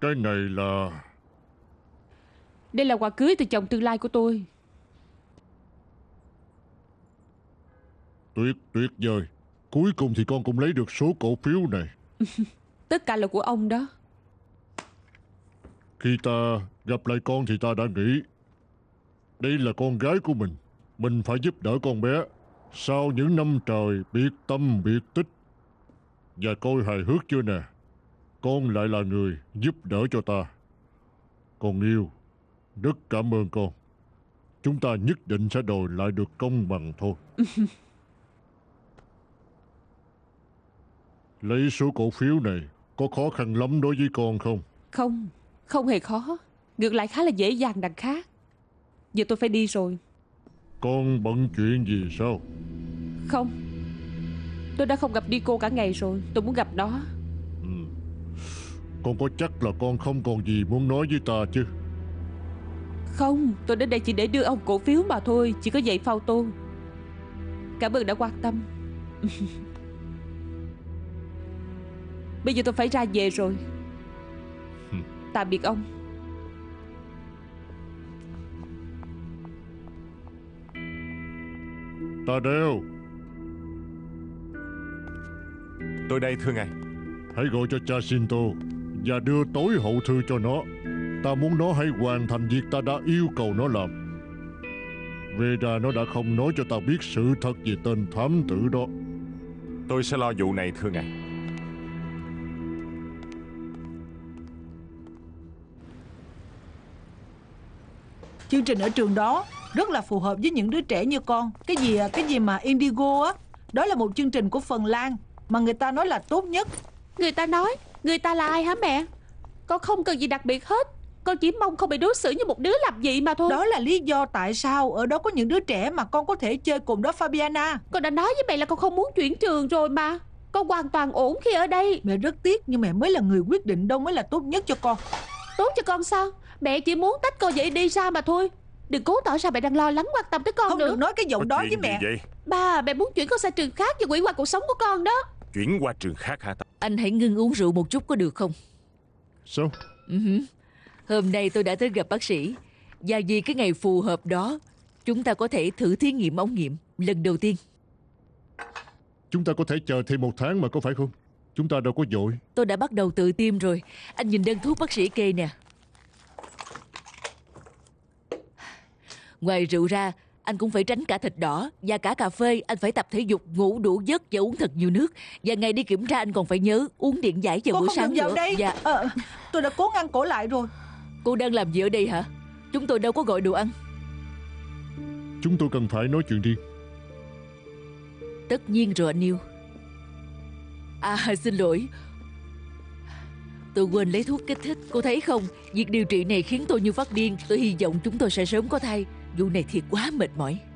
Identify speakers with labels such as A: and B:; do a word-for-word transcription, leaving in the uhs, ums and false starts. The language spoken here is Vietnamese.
A: Cái này là...
B: Đây là quà cưới từ chồng tương lai của tôi.
A: Tuyệt tuyệt vời. Cuối cùng thì con cũng lấy được số cổ phiếu này.
B: Tất cả là của ông đó.
A: Khi ta gặp lại con thì ta đã nghĩ đây là con gái của mình. Mình phải giúp đỡ con bé sau những năm trời biệt tâm biệt tích. Và coi hài hước chưa nè, con lại là người giúp đỡ cho ta. Con yêu, rất cảm ơn con. Chúng ta nhất định sẽ đòi lại được công bằng thôi. Lấy số cổ phiếu này có khó khăn lắm đối với con không?
B: Không, không hề khó. Ngược lại khá là dễ dàng đằng khác. Giờ tôi phải đi rồi.
A: Con bận chuyện gì sao?
B: Không, tôi đã không gặp Nico cả ngày rồi. Tôi muốn gặp nó.
A: Ừ. Con có chắc là con không còn gì muốn nói với ta chứ?
B: Không, tôi đến đây chỉ để đưa ông cổ phiếu mà thôi. Chỉ có vậy phao tô. Cảm ơn đã quan tâm. Bây giờ tôi phải ra về rồi. Tạm biệt ông.
A: Tadeo,
C: tôi đây thưa ngài.
A: hãy gọi cho Jacinto và đưa tối hậu thư cho nó. Ta muốn nó hãy hoàn thành việc ta đã yêu cầu nó làm. Veda nó đã không nói cho ta biết sự thật về tên thám tử đó.
C: Tôi sẽ lo vụ này thưa ngài.
D: Chương trình ở trường đó rất là phù hợp với những đứa trẻ như con. Cái gì cái gì mà Indigo á, đó là một chương trình của Phần Lan mà người ta nói là tốt nhất.
B: Người ta nói? Người ta là ai hả mẹ? Con không cần gì đặc biệt hết. Con chỉ mong không bị đối xử như một đứa làm gì mà thôi.
D: Đó là lý do tại sao ở đó có những đứa trẻ mà con có thể chơi cùng đó Fabiana.
B: Con đã nói với mẹ là con không muốn chuyển trường rồi mà. Con hoàn toàn ổn khi ở đây.
D: Mẹ rất tiếc nhưng mẹ mới là người quyết định đâu mới là tốt nhất cho con.
B: Tốt cho con sao? Mẹ chỉ muốn tách con dậy đi ra mà thôi. Đừng cố tỏ ra mẹ đang lo lắng quan tâm tới con
D: Không
B: nữa.
D: được nói cái giọng
C: Có
D: đó
C: chuyện
D: với mẹ
C: gì vậy?
B: Ba, mẹ muốn chuyển con sang trường khác và hủy hoại cuộc sống của con đó.
C: Chuyển qua trường khác hả ta?
E: Anh hãy ngưng uống rượu một chút có được không?
A: Sao?
E: Uh-huh. Hôm nay tôi đã tới gặp bác sĩ. Và vì cái ngày phù hợp đó, chúng ta có thể thử thí nghiệm ống nghiệm lần đầu tiên.
A: Chúng ta có thể chờ thêm một tháng mà có phải không? Chúng ta đâu có vội.
E: Tôi đã bắt đầu tự tiêm rồi. Anh nhìn đơn thuốc bác sĩ kê nè. Ngoài rượu ra, anh cũng phải tránh cả thịt đỏ và cả cà phê. Anh phải tập thể dục, ngủ đủ giấc và uống thật nhiều nước. Và ngày đi kiểm tra anh còn phải nhớ uống điện giải vào
D: con
E: bữa
D: không
E: sáng
D: được vào
E: nữa.
D: đây.
E: Dạ.
D: ờ, Tôi đã cố ngăn cổ lại rồi.
E: Cô đang làm gì ở đây hả? Chúng tôi đâu có gọi đồ ăn.
A: Chúng tôi cần phải nói chuyện riêng.
E: Tất nhiên rồi anh yêu. À xin lỗi, tôi quên lấy thuốc kích thích. Cô thấy không, việc điều trị này khiến tôi như phát điên. Tôi hy vọng chúng tôi sẽ sớm có thai. Vụ này thiệt quá mệt mỏi.